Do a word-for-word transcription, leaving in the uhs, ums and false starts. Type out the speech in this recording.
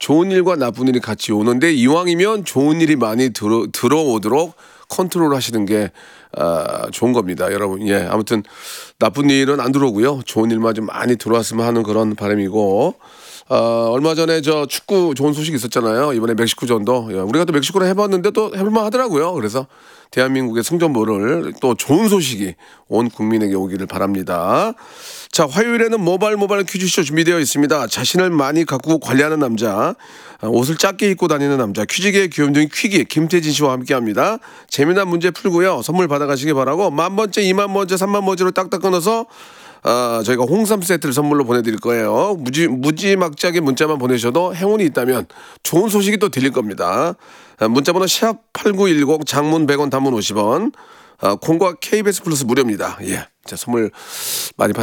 좋은 일과 나쁜 일이 같이 오는데 이왕이면 좋은 일이 많이 들어, 들어오도록 컨트롤 하시는 게 아, 좋은 겁니다, 여러분. 예, 아무튼 나쁜 일은 안 들어오고요. 좋은 일만 좀 많이 들어왔으면 하는 그런 바람이고. 어, 얼마 전에 저 축구 좋은 소식 있었잖아요. 이번에 멕시코전도. 예, 우리가 또 멕시코를 해봤는데 또 해볼만 하더라고요. 그래서 대한민국의 승전보를 또 좋은 소식이 온 국민에게 오기를 바랍니다. 자, 화요일에는 모발 모발 퀴즈쇼 준비되어 있습니다. 자신을 많이 가꾸고 관리하는 남자, 옷을 작게 입고 다니는 남자, 퀴즈계의 귀염둥이 퀴기 김태진 씨와 함께합니다. 재미난 문제 풀고요. 선물 받아가시기 바라고 만 번째, 이만 번째, 삼만 번째로 딱딱 끊어서 아, 저희가 홍삼 세트를 선물로 보내드릴 거예요. 무지, 무지막지하게 문자만 보내셔도 행운이 있다면 좋은 소식이 또 들릴 겁니다. 아, 문자번호 샵 팔구일공, 장문 백 원, 단문 오십 원, 아, 콩과 케이비에스 플러스 무료입니다. 예, 자, 선물 많이 받